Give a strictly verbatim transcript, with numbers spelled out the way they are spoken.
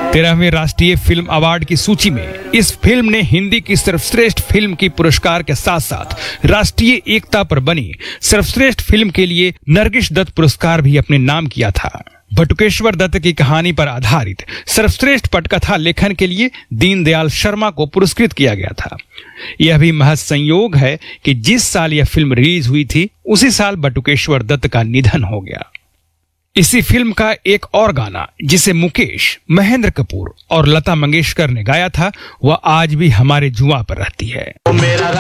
तेरहवें राष्ट्रीय film award की सूची में इस फिल्म ने हिंदी की सर्वश्रेष्ठ फिल्म की पुरस्कार के साथ साथ राष्ट्रीय एकता पर बनी सर्वश्रेष्ठ फिल्म के लिए नरगिस दत्त पुरस्कार भी अपने नाम किया था। बटुकेश्वर दत्त की कहानी पर आधारित सर्वश्रेष्ठ पटकथा लेखन के लिए दीनदयाल शर्मा को पुरस्कृत किया गया था। यह भी महज संयोग है कि जिस साल यह फिल्म रिलीज हुई थी उसी साल बटुकेश्वर दत्त का निधन हो गया। इसी फिल्म का एक और गाना जिसे मुकेश, महेंद्र कपूर और लता मंगेशकर ने गाया था, वह आज भी हमारे जुआ पर रहती है।